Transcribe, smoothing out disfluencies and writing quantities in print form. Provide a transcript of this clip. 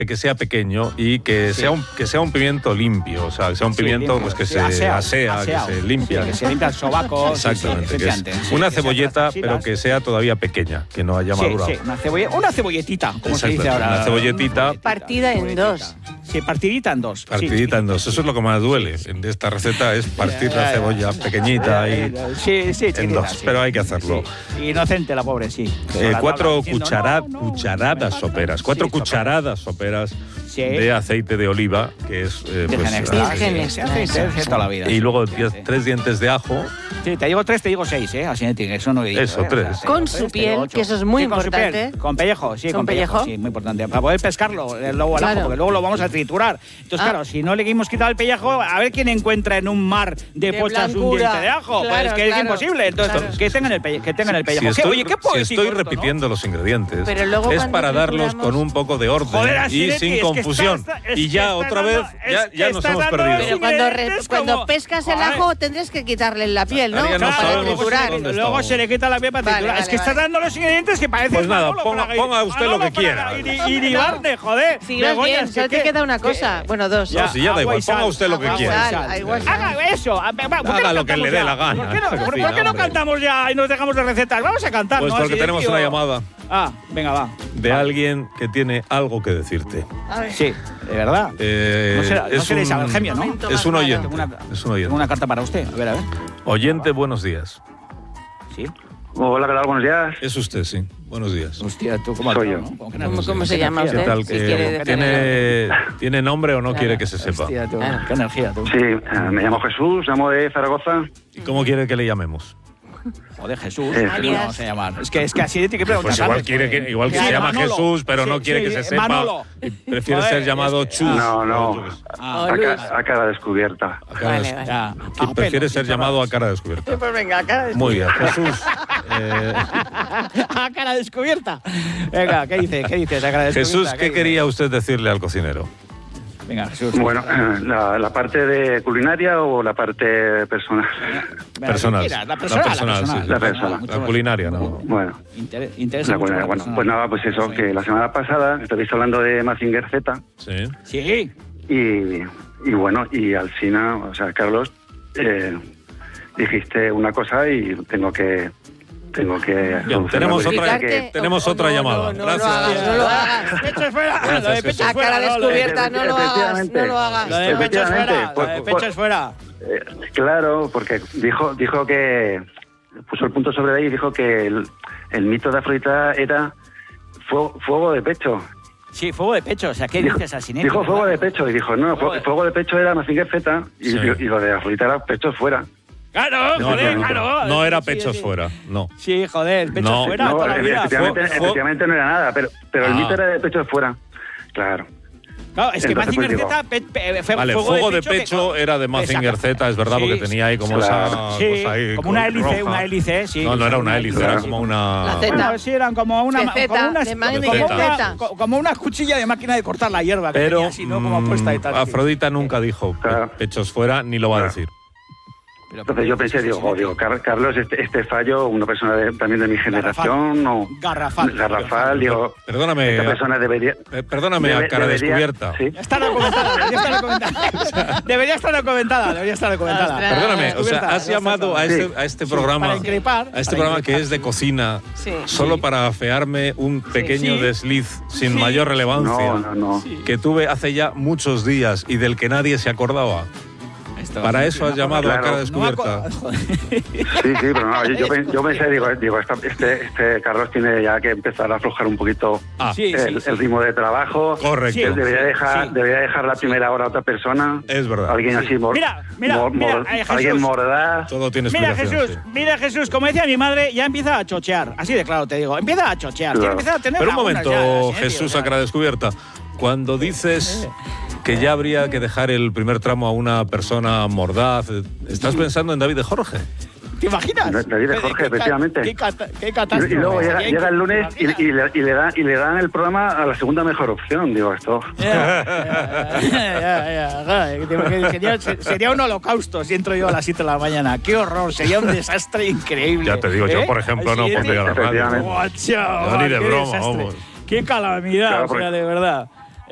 que sea pequeño y que sea un pimiento limpio, o sea, que sea un pimiento limpio, pues que se asea, que se limpia. Que se limpia el sobaco. Exactamente. Una cebolleta, pero que sea todavía pequeña, que no haya madurado. Sí, una cebolletita, como se dice ahora. Una cebolletita. Partida en dos. Sí, partidita en dos. Partidita en dos. Eso es lo que más duele de esta receta, es partir la cebolla pequeñita y en dos. Sí. Pero hay que hacerlo. Sí. Inocente la pobre, sí. 4 cucharadas soperas. 4 cucharadas soperas de aceite de oliva, que es toda la vida. Y luego 3 dientes de ajo. Sí, te digo 3, te digo 6, así eso no he dicho. Eso, 3. Con su piel, que eso es muy importante. Con pellejo, sí, con pellejo. Sí, muy importante. Para poder pescarlo luego al ajo, porque luego lo vamos a triturar. Entonces, claro, si no le hemos quitado el pellejo, a ver quién encuentra en un mar de pochas un diente de ajo. Claro, pues que es imposible. Entonces, que tengan el pellejo. Si estoy repitiendo los ingredientes, es para darlos con un poco de orden y sin confusión. Y ya otra vez, ya nos hemos perdido. Pero cuando pescas el ajo, tendrás que quitarle la piel, ¿no? Para triturar. Luego se le quita la piel para triturar. Es que está dando los ingredientes que parecen. Pues nada, ponga usted lo que quiera. Y ni barde, joder. Si vas bien, solo te queda una cosa. Bueno, dos. No, si ya da igual, ponga usted lo que quiera. Haga eso. Haga lo que le dé la gana. ¿Por qué no cantamos ya y nos dejamos de recetas? Vamos a cantar, Pues porque tenemos una llamada. Venga, va. De alguien que tiene algo que decirte. Sí, de verdad. No seréis Isabel ¿no? Es un oyente. Tengo una carta para usted. A ver. Oyente, buenos días. Sí. Hola, ¿qué tal? Buenos días. Es usted, sí. Buenos días. Hostia, tú cómo soy yo. ¿Cómo se llama usted? ¿Qué tal? ¿Tiene nombre o no quiere que se sepa? Hostia, tú. Qué energía, tú. Sí, me llamo Jesús, llamo de Zaragoza. ¿Y cómo quiere que le llamemos? Joder, Jesús. ¿Cómo vamos a llamar? Es que así tiene que preguntar. Pues igual que se llama Manolo. Jesús, pero no quiere que se sepa. Manolo. Y prefiere ser llamado Chus. No. A cara descubierta. Prefiere ser llamado a cara descubierta. Pues venga, a cara descubierta. Muy bien, Jesús. A cara descubierta. Venga, ¿qué dices a cara descubierta? Jesús, ¿qué quería usted decirle al cocinero? Venga, Jesús. Bueno, la parte de culinaria o la parte personal. Personal. La personal. Sí. La culinaria, ¿no? Bueno. Interesa mucho la personal. Pues nada, pues eso, que la semana pasada estabais hablando de Mazinger Z. Sí. Y bueno, y al final, o sea, Carlos, dijiste una cosa y tengo que Bien, tenemos otra llamada. Gracias. No lo hagas. Pecho fuera. A cara descubierta, no lo hagas. Lo de pecho es fuera. Lo de pecho es fuera. Claro, porque dijo que puso el punto sobre ahí y dijo que el mito de Afrodita era fuego de pecho. Sí, fuego de pecho. O sea, ¿qué dices al cine? Dijo fuego de pecho y dijo, no, fuego de pecho era Mazinger Z y lo de Afrodita era pechos fuera. Claro, claro. No era pechos fuera, no. Sí, joder, pechos fuera toda la vida. Efectivamente no era nada, pero el mito era de pechos fuera. Claro. Claro, es que Mazinger Z vale, fuego de pecho era de Mazinger Z, es verdad, porque tenía ahí como esa cosa ahí como una hélice, sí. No era una hélice, era como una... Sí, eran como una cuchilla de máquina de cortar la hierba. Pero como puesta y tal. Afrodita nunca dijo pechos fuera, ni lo va a decir. Entonces yo pensé, Carlos, este fallo, una persona también de mi generación, Garrafal, digo, perdóname, esta persona perdóname a cara descubierta. ¿Sí? Está documentada, debería estar documentada. Perdóname, o sea, has llamado a este programa, programa que es de cocina, solo para afearme un pequeño desliz sin mayor relevancia, que tuve hace ya muchos días y del que nadie se acordaba. Para eso has llamado a cara descubierta. Sí, pero no, yo pensé, digo, este Carlos tiene ya que empezar a aflojar un poquito el ritmo de trabajo. Correcto. Debería dejar la primera hora a otra persona. Es verdad. Alguien así alguien mordaz. Todo tiene explicación. Mira, Jesús, como decía mi madre, ya empieza a chochear. Así de claro te digo, empieza a chochear. Claro. Empieza a tener pero un momento, Jesús, a cara descubierta. Cuando dices que ya habría que dejar el primer tramo a una persona mordaz, ¿estás pensando en David de Jorge? ¿Te imaginas? David de Jorge, efectivamente. Qué catástrofe. Y luego llega el lunes y le dan el programa a la segunda mejor opción, digo esto. Sería un holocausto si entro yo a las 7 de la mañana. Qué horror, sería un desastre increíble. Ya te digo, yo por ejemplo no pondría la radio. Ni de broma, vamos. Qué calamidad, claro, de verdad.